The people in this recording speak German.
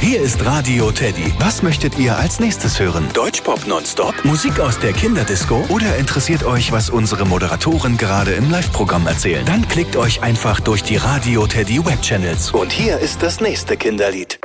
Hier ist Radio Teddy. Was möchtet ihr als nächstes hören? Deutschpop nonstop? Musik aus der Kinderdisco? Oder interessiert euch, was unsere Moderatoren gerade im Live-Programm erzählen? Dann klickt euch einfach durch die Radio Teddy Webchannels. Und hier ist das nächste Kinderlied.